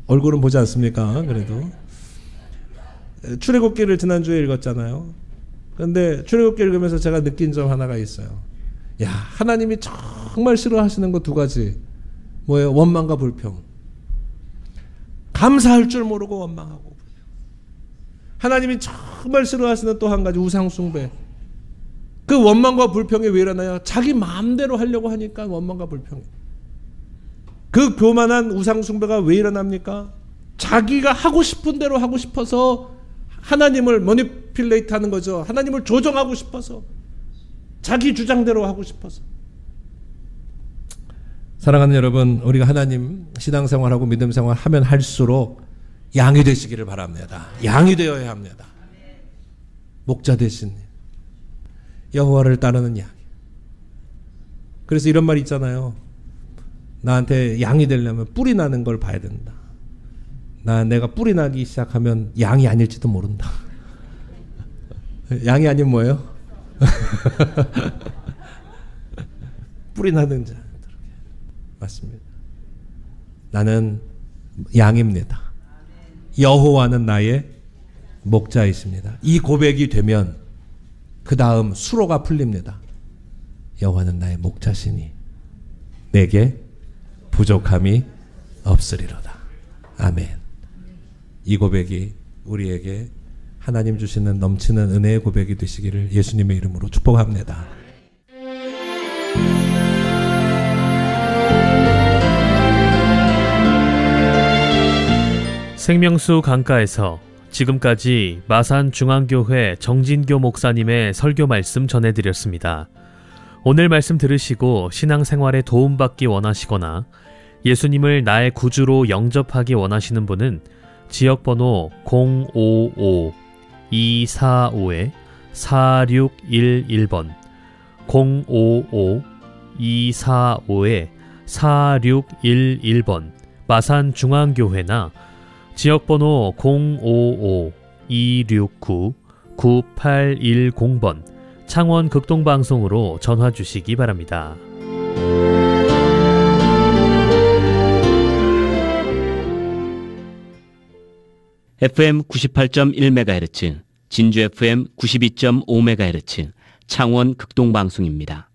얼굴은 보지 않습니까? 그래도 출애굽기를 지난주에 읽었잖아요. 그런데 출애굽기 읽으면서 제가 느낀 점 하나가 있어요. 야, 하나님이 정말 싫어하시는 거 두 가지. 뭐예요? 원망과 불평. 감사할 줄 모르고 원망하고. 하나님이 정말 싫어하시는 또 한 가지, 우상 숭배. 그 원망과 불평이 왜 일어나요? 자기 마음대로 하려고 하니까 원망과 불평이. 그 교만한 우상 숭배가 왜 일어납니까? 자기가 하고 싶은 대로 하고 싶어서 하나님을 머니필레이트 하는 거죠. 하나님을 조정하고 싶어서, 자기 주장대로 하고 싶어서. 사랑하는 여러분, 우리가 하나님 신앙생활하고 믿음생활 하면 할수록 양이 되시기를 바랍니다. 양이 되어야 합니다. 목자 되신 여호와를 따르는 양. 그래서 이런 말 있잖아요. 나한테 양이 되려면 뿔이 나는 걸 봐야 된다. 내가 뿔이 나기 시작하면 양이 아닐지도 모른다. 양이 아니면 뭐예요? 뿔이 나는 자. 맞습니다. 나는 양입니다. 여호와는 나의 목자이십니다. 이 고백이 되면 그 다음 수로가 풀립니다. 여호와는 나의 목자시니 내게 부족함이 없으리로다. 아멘. 이 고백이 우리에게 하나님 주시는 넘치는 은혜의 고백이 되시기를 예수님의 이름으로 축복합니다. 생명수 강가에서 지금까지 마산중앙교회 정진교 목사님의 설교 말씀 전해드렸습니다. 오늘 말씀 들으시고 신앙생활에 도움받기 원하시거나 예수님을 나의 구주로 영접하기 원하시는 분은 지역번호 055-245-4611번 055-245-4611번 마산중앙교회나 지역번호 055-269-9810번 창원 극동방송으로 전화 주시기 바랍니다. FM 98.1MHz, 진주 FM 92.5MHz, 창원 극동방송입니다.